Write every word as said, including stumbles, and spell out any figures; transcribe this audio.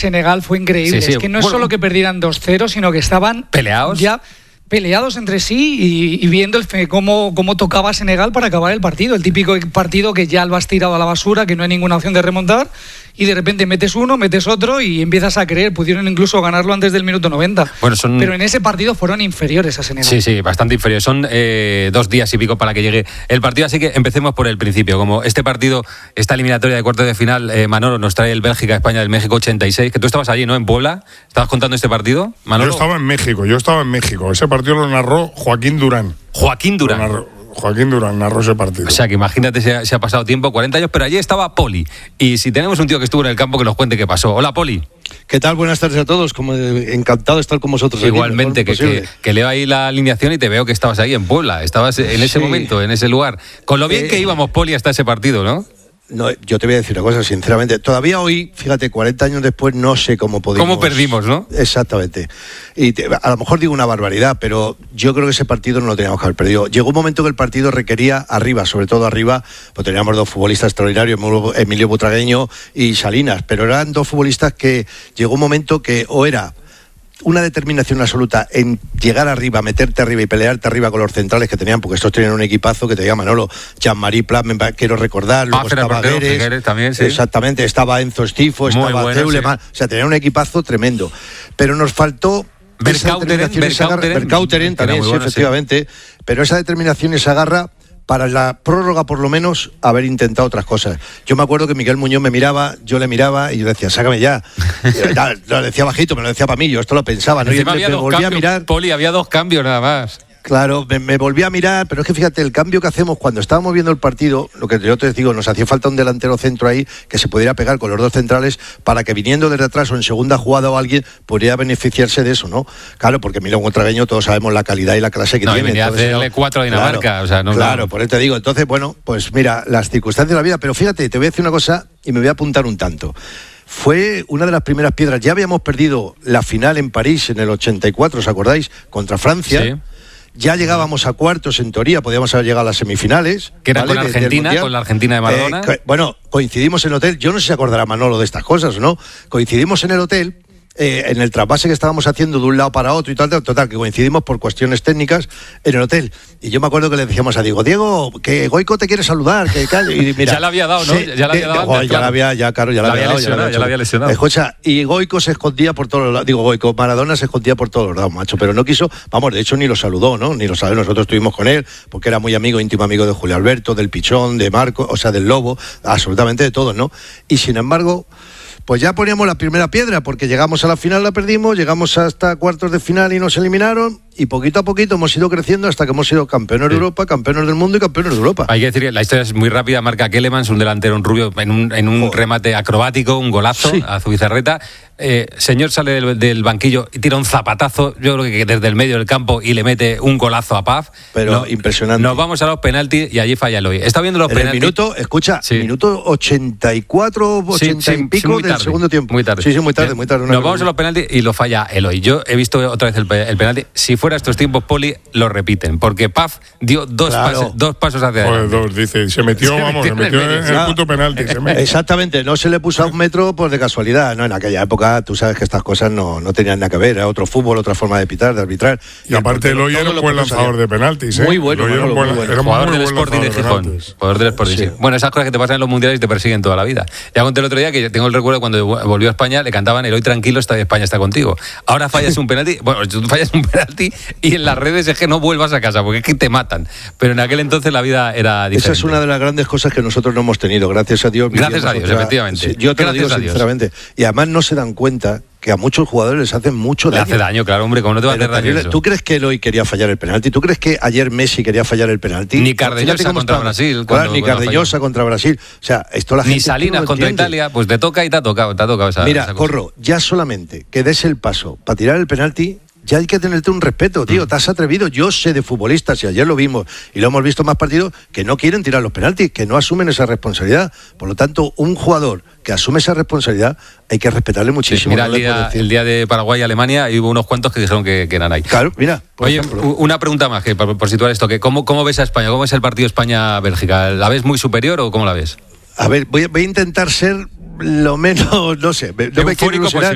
Senegal fue increíble. Sí, sí. Es que no es bueno, solo que perdieran dos cero, sino que estaban peleados. Ya peleados entre sí y, y viendo el, cómo, cómo tocaba Senegal para acabar el partido. El típico partido que ya lo has tirado a la basura, que no hay ninguna opción de remontar, y de repente metes uno, metes otro y empiezas a creer. Pudieron incluso ganarlo antes del minuto noventa. Bueno, son... Pero en ese partido fueron inferiores a Senegal. Sí, sí, bastante inferiores. Son eh, dos días y pico para que llegue el partido, así que empecemos por el principio. Como este partido, esta eliminatoria de cuartos de final, eh, Manolo, nos trae el Bélgica-España del México ochenta y seis, que tú estabas allí, ¿no? En Puebla. ¿Estabas contando este partido, Manolo? Yo estaba en México, yo estaba en México. Ese partido lo narró Joaquín Durán. Joaquín Durán. Narró, Joaquín Durán narró ese partido. O sea, que imagínate, se ha, se ha pasado tiempo, cuarenta años, pero allí estaba Poli. Y si tenemos un tío que estuvo en el campo, que nos cuente qué pasó. Hola, Poli. ¿Qué tal? Buenas tardes a todos. Como encantado de estar con vosotros. Igualmente, aquí, que, que, que leo ahí la alineación y te veo que estabas ahí en Puebla. Estabas en ese sí. momento, en ese lugar. Con lo bien eh, que íbamos, Poli, hasta ese partido, ¿no? No, yo te voy a decir una cosa, sinceramente. Todavía hoy, fíjate, cuarenta años después, no sé cómo pudimos... ¿Cómo perdimos, no? Exactamente. Y te, a lo mejor digo una barbaridad, pero yo creo que ese partido no lo teníamos que haber perdido. Llegó un momento que el partido requería arriba, sobre todo arriba, pues teníamos dos futbolistas extraordinarios, Emilio Butragueño y Salinas, pero eran dos futbolistas que llegó un momento que o era... una determinación absoluta en llegar arriba, meterte arriba y pelearte arriba con los centrales que tenían, porque estos tenían un equipazo que te diga Manolo, Jean-Marie Plat, quiero recordar, luego ah, estaba Gueres, también, sí. Exactamente, estaba Enzo Estifo, Muy estaba bueno, Teuleman, sí. O sea, tenían un equipazo tremendo, pero nos faltó Berkauteren, Berkauteren también, sí, bueno, efectivamente, sí. Pero esa determinación y esa garra para la prórroga, por lo menos, haber intentado otras cosas. Yo me acuerdo que Miguel Muñoz me miraba, yo le miraba y yo decía, sácame ya. Lo decía bajito, me lo decía para mí, yo esto lo pensaba, ¿no? Y me, me volví cambios, a mirar. Poli, había dos cambios nada más. Claro, me, me volví a mirar, pero es que fíjate, el cambio que hacemos cuando estábamos viendo el partido, lo que yo te digo, nos hacía falta un delantero centro ahí que se pudiera pegar con los dos centrales para que viniendo desde atrás o en segunda jugada o alguien pudiera beneficiarse de eso, ¿no? Claro, porque Milán Butragueño todos sabemos la calidad y la clase que no, tiene. Y venía entonces, a hacerle cuatro a Dinamarca, claro, o sea, no. Claro, por eso te digo, entonces, bueno, pues mira, las circunstancias de la vida, pero fíjate, te voy a decir una cosa y me voy a apuntar un tanto. Fue una de las primeras piedras, ya habíamos perdido la final en París en el ochenta y cuatro, ¿os acordáis? Contra Francia. Sí. Ya llegábamos a cuartos, en teoría, podíamos haber llegado a las semifinales. Que era ¿vale? con Argentina, con la Argentina de Maradona. Eh, bueno, coincidimos en el hotel, yo no sé si acordará Manolo de estas cosas, ¿no? Coincidimos en el hotel, eh, en el trasvase que estábamos haciendo de un lado para otro y tal, total, que coincidimos por cuestiones técnicas en el hotel. Y yo me acuerdo que le decíamos a Diego, Diego, que Goico te quiere saludar, que y mira, ya le había dado, ¿no? Sí, ya le había dado. De, antes, ya la había, ya, claro, ya la, la había, había dado, lesionado, ya la había lesionado. Escucha, y Goico se escondía por todos los lados. Digo, Goico, Maradona se escondía por todos los lados, macho, pero no quiso, vamos, de hecho ni lo saludó, ¿no? Ni lo saludó, nosotros estuvimos con él, porque era muy amigo, íntimo amigo de Julio Alberto, del Pichón, de Marco, o sea, del Lobo, absolutamente de todos, ¿no? Y sin embargo, pues ya poníamos la primera piedra, porque llegamos a la final, la perdimos, llegamos hasta cuartos de final y nos eliminaron, y poquito a poquito hemos ido creciendo hasta que hemos sido campeones sí. de Europa, campeones del mundo y campeones de Europa. Hay que decir que la historia es muy rápida, marca Kellemans, un delantero, un rubio, en un, en un remate acrobático, un golazo sí. a Zubizarreta. Eh, señor sale del, del banquillo y tira un zapatazo, yo creo que desde el medio del campo, y le mete un golazo a Paz. Pero no, impresionante. Nos vamos a los penaltis y allí falla Eloy. Está viendo los en penaltis. El minuto, escucha, sí. minuto ochenta y cuatro, ochenta sí, sí, y pico sí, del segundo tiempo. Muy tarde. Sí, sí, muy tarde, muy tarde. Nos vamos a los penaltis y lo falla Eloy. Yo he visto otra vez el, el penalti. Si fuera estos tiempos, Poli, lo repiten, porque Paz dio dos, claro. pases, dos pasos hacia pues adelante. Dos, dice, se metió, se vamos, metió se metió en el, en el punto penalti. Se metió. Exactamente, no se le puso a un metro pues de casualidad, ¿no? En aquella época, tú sabes que estas cosas no, no tenían nada que ver, era otro fútbol, otra forma de pitar, de arbitrar. Y, y aparte Eloy era un buen lanzador de penaltis, ¿eh? Muy bueno, era un buen, muy bueno. Era jugador muy del buen Sporting de Gijón. Jugador del Sporting, sí. sí. Bueno, esas cosas que te pasan en los mundiales y te persiguen toda la vida. Ya conté el otro día que tengo el recuerdo cuando volvió a España, le cantaban Eloy tranquilo, está España está contigo. Ahora fallas un penalti, bueno, tú fallas un penalti y en las redes es que no vuelvas a casa porque es que te matan. Pero en aquel entonces la vida era diferente. Esa es una de las grandes cosas que nosotros no hemos tenido, gracias a Dios. Gracias a Dios, otra, efectivamente. Sí, yo te gracias lo digo sinceramente. Y además no se dan cuenta que a muchos jugadores les hacen mucho daño. Le hace daño, claro, hombre, ¿cómo no te va a hacer daño eso? ¿Tú crees que Eloy quería fallar el penalti? ¿Tú crees que ayer Messi quería fallar el penalti? Ni Cardeñosa contra Brasil. Claro, ni Cardeñosa contra Brasil. O sea, esto la gente ni Salinas no contra entiende. Italia, pues te toca y te ha tocado, te ha tocado esa, Mira, esa Corro, ya solamente que des el paso para tirar el penalti, ya hay que tenerte un respeto, tío, mm. te has atrevido. Yo sé de futbolistas, y ayer lo vimos, y lo hemos visto en más partidos, que no quieren tirar los penaltis, que no asumen esa responsabilidad. Por lo tanto, un jugador que asume esa responsabilidad, hay que respetarle muchísimo. Sí, mira, no el, día, el día de Paraguay-Alemania, hubo unos cuantos que dijeron que, que eran ahí. Claro, mira, por Oye, ejemplo. una pregunta más, que por, por situar esto, que ¿cómo, ¿cómo ves a España? ¿Cómo es el partido España-Bélgica? ¿La ves muy superior o cómo la ves? A ver, voy, voy a intentar ser lo menos, no sé, no me quiero ilusionar.